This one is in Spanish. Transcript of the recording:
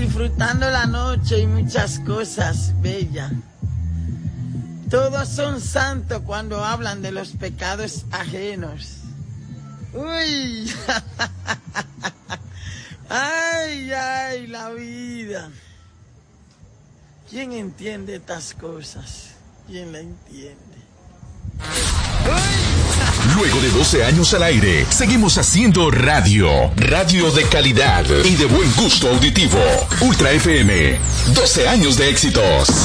disfrutando la noche y muchas cosas bellas. Todos son santos cuando hablan de los pecados ajenos. Uy, ay, ay, la vida. ¿Quién entiende estas cosas? ¿Quién la entiende? Luego de 12 años al aire, seguimos haciendo radio. Radio de calidad y de buen gusto auditivo. Ultra FM, 12 años de éxitos.